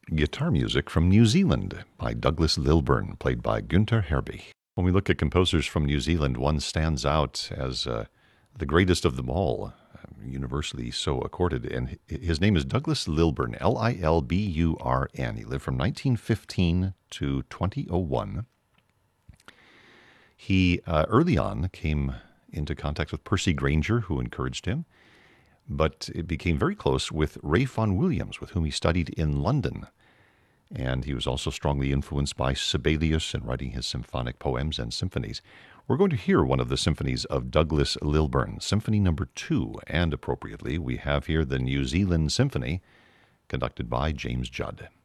guitar music from New Zealand by Douglas Lilburn, played by Günther Herby. When we look at composers from New Zealand, one stands out as the greatest of them all, universally so accorded, and his name is Douglas Lilburn, Lilburn. He lived from 1915 to 2001. He early on came into contact with Percy Grainger, who encouraged him, but it became very close with Ralph Vaughan Williams, with whom he studied in London. And he was also strongly influenced by Sibelius in writing his symphonic poems and symphonies. We're going to hear one of the symphonies of Douglas Lilburn, Symphony No. 2, and appropriately, we have here the New Zealand Symphony, conducted by James Judd.